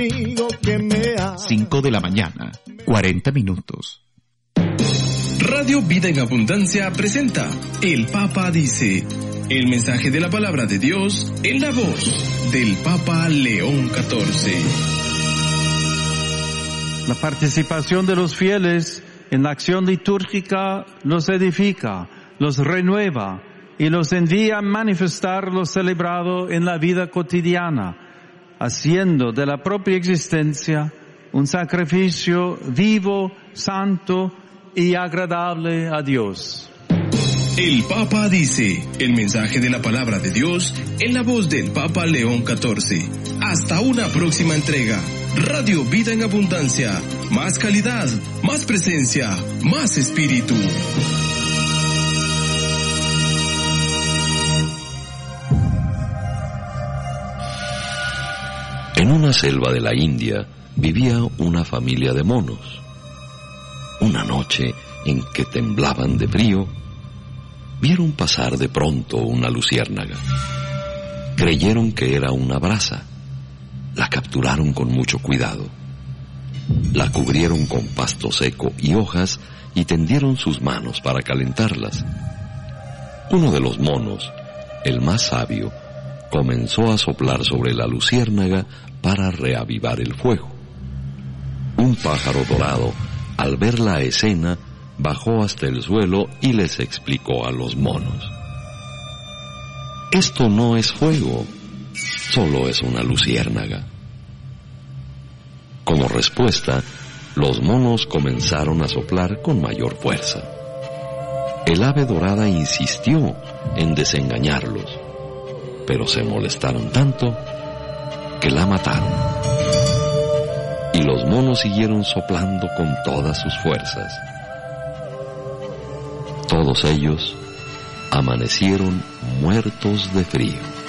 amigo que me ama. 5 de la mañana, 40 minutos. Radio Vida en Abundancia presenta El Papa Dice, el mensaje de la palabra de Dios en la voz del Papa León XIV. La participación de los fieles en la acción litúrgica los edifica, los renueva y los envía a manifestar lo celebrado en la vida cotidiana, haciendo de la propia existencia un sacrificio vivo, santo y agradable a Dios. El Papa Dice, el mensaje de la palabra de Dios en la voz del Papa León XIV. Hasta una próxima entrega. Radio Vida en Abundancia. Más calidad, más presencia, más espíritu. En una selva de la India vivía una familia de monos. Una noche en que temblaban de frío, vieron pasar de pronto una luciérnaga. Creyeron que era una brasa. La capturaron con mucho cuidado. La cubrieron con pasto seco y hojas y tendieron sus manos para calentarlas. Uno de los monos, el más sabio, comenzó a soplar sobre la luciérnaga para reavivar el fuego. Un pájaro dorado, al ver la escena, bajó hasta el suelo y les explicó a los monos: esto no es fuego, solo es una luciérnaga. Como respuesta, los monos comenzaron a soplar con mayor fuerza. El ave dorada insistió en desengañarlos, pero se molestaron tanto que la mataron. Y los monos siguieron soplando con todas sus fuerzas. Todos ellos amanecieron muertos de frío.